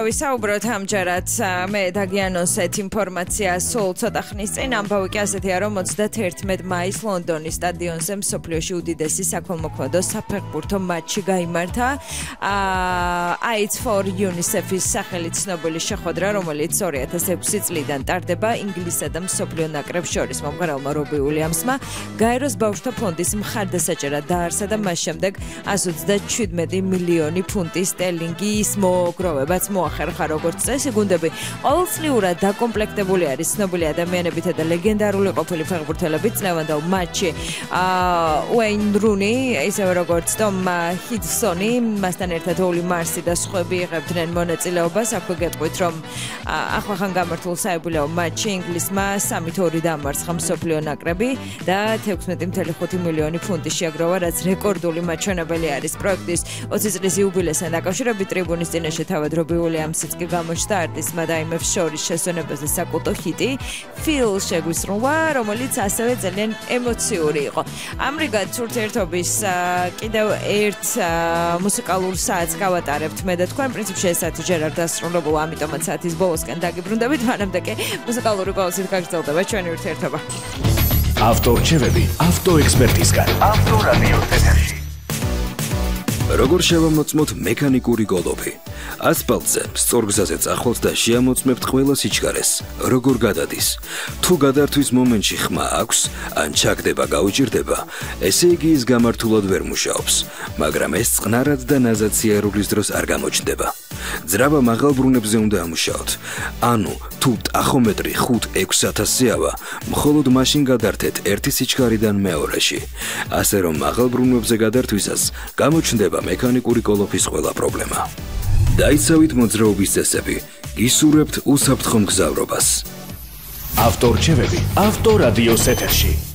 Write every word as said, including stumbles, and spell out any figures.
ვისაუბროთ ამჯერად მე დაგიანონსეთ ინფორმაცია სულ ცოტა ხნის წინ ამბავი კი ასეთია რომ ოცდაათერთმეტ მაისს ლონდონის სტადიონზე მსოფლიოში უდიდესი საქველმოქმედო საფეხბურთო მატჩი გაიმართა AIDS for UNICEF-ის სახელით ცნობილი შეხვედრა რომელიც ორი ათას ექვსი წლიდან ტარდება ინგლისსა და მსოფლიო ნაკრებს შორის მომღერალმა რობი უილიამსმა გაეროს ბავშვთა ფონდის მხარდასაჭერად დაარსა და მას შემდეგ ასი ოცდაჩვიდმეტი მილიონი ფუნტი სტერლინგის მოგროვებაც მოახერხა როგორც წესი გუნდები ყოველწლიურად დაკომპლექტებული არის ცნობილი ადამიანებითა და ლეგენდარული ყოფილი ფეხბურთელებით წლევანდელ მატჩი უეინ რუნი ისევე როგორც ტომ ჰიდსონი მასთან ერთად ოლი მარსი და სხვები იღებდნენ მონაწილეობას აქვე გეტყვით რომ ახლახან გამართულ საებულეო მატჩში ინგლისმა სამით ორი დამარცხა მსოფლიო ნაკრები და თექვსმეტი მცდარი ხუთი მილიონი ფუნტი შეაგროვა რაც რეკორდული მაჩვენებელი არის პროექტის ოცი წლის იუბილესთან დაკავშირებით ტრიბუნის წინაშე თავად რობი უილიამსიც კი გამოჩნდა არტისტმა და იმებს შორის შესვენებაზე საკულტო ჰიტი Feel შეგვისრულა რომელიც ასევე ძალიან ემოციური იყო ამრიგად ურთიერთობის კიდევ ერთ მუსიკალურ საათს გავატარებთ მე და თქვენ პრინციპში ეს საათი ჯერ არ დასრულებულა ამიტომაც საათის ბოლოსკენ დაგიბრუნდებით მანამდე კი მუსიკალური პაუზით გაგრძელდება ჩვენი ურთიერთობა ავტორჩევები ავტოექსპერტისგან ავტორადიო ეთერში როგორ შევამოწმოთ მექანიკური გოლოფი ასფალტზე სწორგზაზე წახვალთ და შეამოწმებთ ყველა სიჩქარეს როგორ გადადის თუ გადართვის მომენტში ხმა აქვს ან ჩაგდება გაუჭირდება ესე იგი ის გამართულად ვერ მუშაობს მაგრამ ეს წყნარად და ნაზად სიარულის დროს არ გამოჩნდება ძრავა მაღალ ბრუნებზე უნდა ამუშაოთ ანუ თუ ტახომეტრი ხუთ ექვს ათასზე ავა მხოლოდ მაშინ გადართეთ ერთი სიჩქარიდან მეორეში ასე რომ მაღალ ბრუნვებზე გადართვისას გამოჩნდება მექანიკური გოლოფის ყველა პრობლემა დაიცავით მოძრაობის წესები გისურვებთ უსაფრთხო მგზავრობას ავტორჩევები ავტორადიოს ეთერში